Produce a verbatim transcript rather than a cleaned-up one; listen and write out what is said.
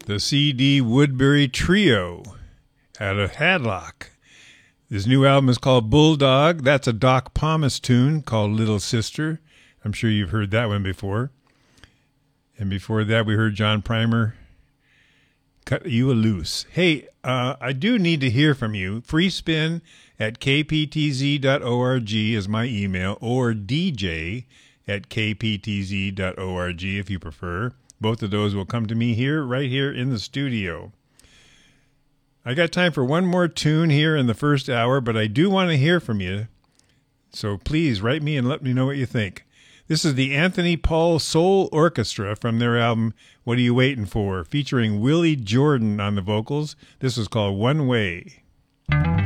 the C D Woodbury Trio out of Hadlock. This new album is called Bulldog. That's a Doc Pomus tune called Little Sister. I'm sure you've heard that one before. And before that, we heard John Primer, Cut You a Loose. Hey, uh, I do need to hear from you. Freespin at k p t z dot org is my email, or d j at k p t z dot org if you prefer. Both of those will come to me here, right here in the studio. I got time for one more tune here in the first hour, but I do want to hear from you. So please write me and let me know what you think. This is the Anthony Paul Soul Orchestra from their album What Are You Waiting For, featuring Willie Jordan on the vocals. This is called One Way.